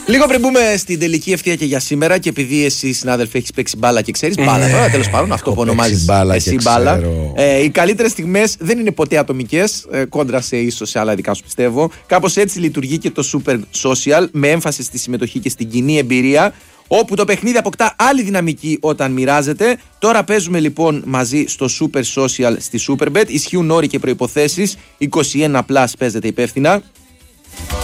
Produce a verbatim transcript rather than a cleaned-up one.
Λίγο πριν μπούμε στην τελική ευθεία και για σήμερα, και επειδή εσύ, συνάδελφε, έχει παίξει μπάλα και ξέρει μπάλα, τώρα τέλος πάντων, αυτό που ονομάζει εσύ μπάλα. Ε, οι καλύτερες στιγμές δεν είναι ποτέ ατομικές, ε, κόντρα σε ίσως σε άλλα δικά σου πιστεύω. Κάπως έτσι λειτουργεί και το Super Social, με έμφαση στη συμμετοχή και στην κοινή εμπειρία, όπου το παιχνίδι αποκτά άλλη δυναμική όταν μοιράζεται. Τώρα παίζουμε λοιπόν μαζί στο Super Social στη Superbet. Ισχύουν όροι και προϋποθέσεις. είκοσι ένα συν, παίζεται υπεύθυνα.